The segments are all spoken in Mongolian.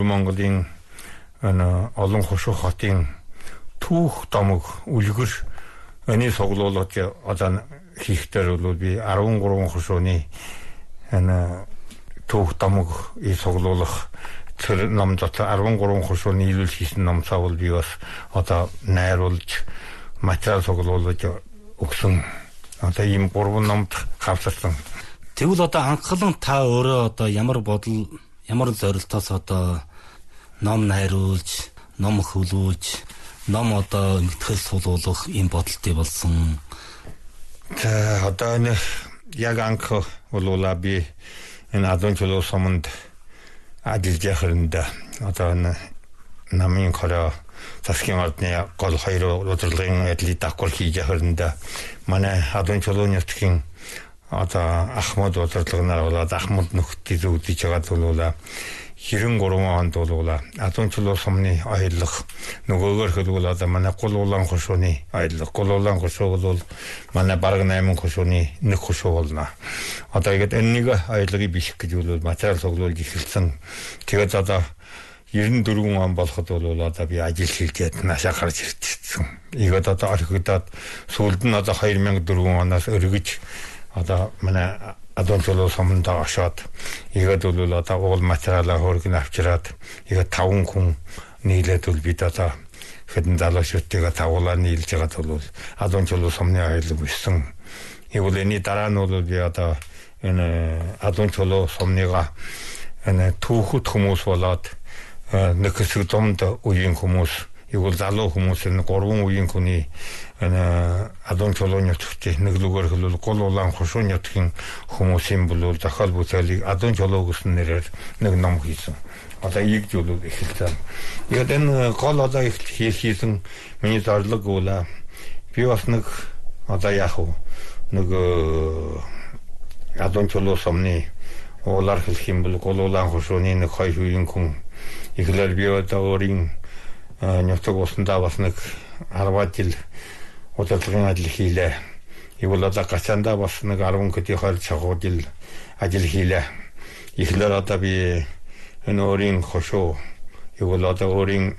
Монголын олон хошуу хотын түүх домог үлгэр энэ соглуулж одоо хийхдээ бол би 13 хошууны түүх домог и соглуулах тэр ном дотор 13 хошууны нийлүүлж хийсэн номцоо бол би бас одоо найруулж материал соглуулж өгсөн. Одоо ийм 3 номд хавцсан. Тэгвэл одоо анхлан та өөрөө одоо ямар зорилтоос одоо ном найруулж, ном хөвлүүлж, ном одоо мэтгэл суулгах ийм бодолтой болсон. Одоо энэ яг анх болоола би энэ адон чулуу суманд ажиллаж байхад одоо энэ намын хороо засгийн ордны гол хоёр удирдлагын ажлыг давхар хийж байхад манай адон чулууны нутгийн одоо Ахмад удирдлагынаар болоод Ахмад нөхдөд үзэж байгаад болоола 93 онд болоола адон чулуу сумны аялах нөгөөгөр хэлбэл одоо манай гулуулан хошууны аялах гулуулан хошуу бол манай бараг 8 хошууны нэг хошуу болно. Одоо ихэд энэнийг аялгыг биших гэж бол материал соглуулж эхэлсэн. Тэгээд одоо 94 он болоход бол одоо би ажил хийгээд наашаа гарч ирчихсэн. Ихэд одоо орхигдоод сүүлд нь одоо 2004 оноос өргөж одоо манай адон чулуу суманд очоод ихэд бол одоо уул материалаа хөргөн авчираад ихэд 5 хүн нийлээд бол бид одоо хэдэн залуучуудыг тавуулаа нийлж байгаа бол адон чулуу сумны аялал бүсэн. Ивэл энэ дараа нь бол би одоо энэ адон чулуу сумныга энэ түүхэд хүмүүс болоод нэг хэсэг домд үеийн хүмүүс ивэл залуу хүмүүс энэ 3 үеийн хүний адон чулууны нутгийн нэг лүгээр хэлбэл гулуулан хошуу нутгийн хүмүүсийн бол зохиол бүтээлийг адон чулуу гэсэн нэрээр нэг ном хийсэн. Одоо ийгж бол эхэлсэн. Яг энэ гол одоо их хийсэн миний зорилго бол би бас нэг одоо яг нэг адон чулуу сумны уулаар хэлэх юм бол гулуулан хошууны нэг 2 үеийн хүн ихлээр би одоо өөрийн нутаг усандаа бас нэг 10 жил удирдлагын ажил хийлээ. Ивэл одоо гачаандаа бас нэг 10 хэдийн 20 жил ажил хийлээ. Ихлээр одоо би энэ өөрийн хошуу ивэл одоо өөрийн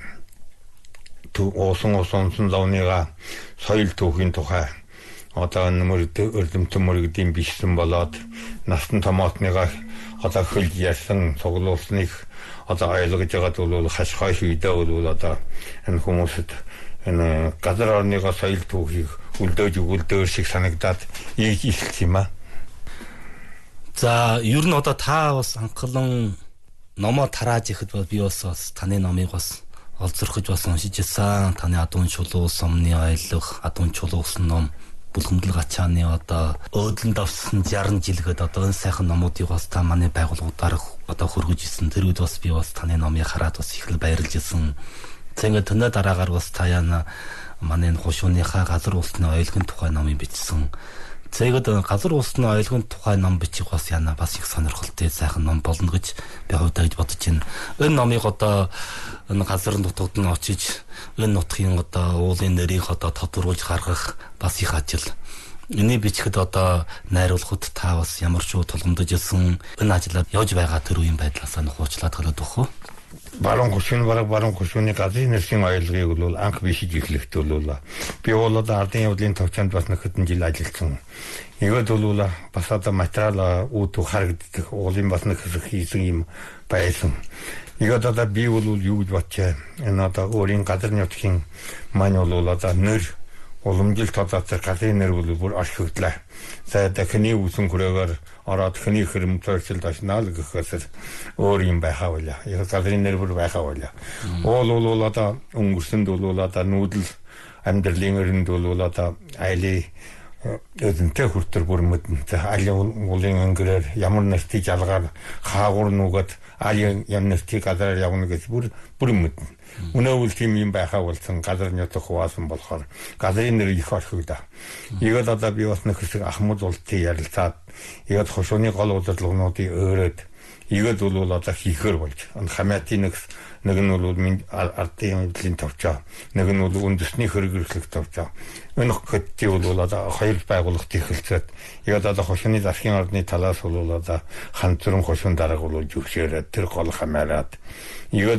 усан зовныга соёл түүхийн тухай одоо өрдөмтөн мөрөгдийн бишсэн болоод насан томоотныга одоо хөлж ясан цуглуулсныг одоо ойлгож байгаад бол хашхай шийдээ бол одоо энэ хүмүүсд энэ газар орныгоо соёл түүхийг үлдээж өгүүлдээр шиг санагдаад ихэлж юм аа. За ер нь одоо та бас анхлан номоо тарааж ихэд бол би бас таны номыг бас олзорхож бас уншиж ирсэн. Таны адун чулуу сумны аялах, адун чулуу гэсэн ном Булхамдал гачааны одоо өөдлөнд авсан 60 жилгээд одоо энэ сайхан номуудыг бас та манай байгууллагуудаар одоо хөргөж ирсэн. Тэр үед бас би бас таны номыг хараад бас их л баярлж ирсэн. Тэгээд төнөө дараагаар бас та яна манай хошууныхаа газар улсны оюулгын тухай номыг бичсэн. Тэгээд газар улсны оюулгын тухай ном бичих бас яна бас их сонирхолтой сайхан ном болно гэж би хувьдаа гэж бодож байна. Энэ номыг одоо энэ газар нутагт нь очиж энэ нутгийн одоо уулын нэрийг одоо тодруулж гаргах бас их ажил. Энийг бичихэд одоо найруулахад та бас ямар ч тулгамдж ирсэн энэ ажлаар явж байгаа тэр үеийн байдлаас нь хуучлаад хэлээд өгөх үү? Баруун хошууны газрын нэрсийн аялгыг бол анх бишиж эхлэхдээ бол би бол одоо ардын явдлын төвчөнд бас нэг хэдэн жил ажилласан. Игээд бол бас одоо материал үүдүү харагддаг уулын бас нэг хэсэг хийсэн юм байсан. Игээд одоо би бол юу гэж бодчихэ. Энэ одоо өөрийн газар нутгийн маань бол одоо нэр уламжил тодоцор газрын нэр бол бүр орхигдлаа. За дахины үсэн хүрээгээр ороод хний хөрөмтөрчл дашнаал гэхээс өөр юм байхаа байлаа. Яг газрын нэр бүр байхаа байлаа. Уул одоо өнгөрсөнд бол одоо нүүдэл амьдралын өрөнд бол одоо айлын эзэнтэй хүртэр бүр мэдэнтэй айлын уулын өнгөрөөр ямар нэртий жалгаар хаагур нүгэд айлын ямар нэртий газараар явна гэж бүр мэдэн. Өнөөл тийм юм байхаа болсон газар нутаг хуваасан болохоор газрын нэр их орхигдаа. Игээд одоо би бас нэг хэсэг Ахмад ултыг ярилцаад игээд хошууны гол удирдлагуудыг өөрөөд игээд бол одоо хийхэр болж хамаатын нэг нь бол ардын явдлын төвчөө нэг нь бол үндэсний хөргөрлөх төвчөө энэ хэдий бол одоо хоёр байгууллагт ихэлцээд игээд одоо хошууны засгийн ордны талаас бол одоо ханцрын хошуун дарга бол зөвшөөрөөд тэр гол хамаарад игээд